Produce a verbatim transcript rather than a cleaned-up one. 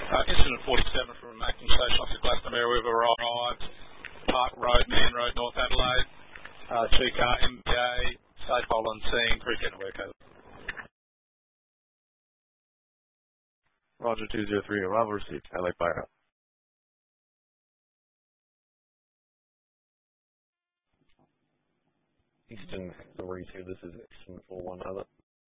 Uh, incident forty-seven from Macklin Station off the Glastonbury. We've arrived. Park Road, Man Road, North Adelaide. Uh, two-car M B A, safe hold on scene, crew getting work over. Roger two zero three, arrival received. Adelaide Fire. Eastern three two, this is Eastern four one other.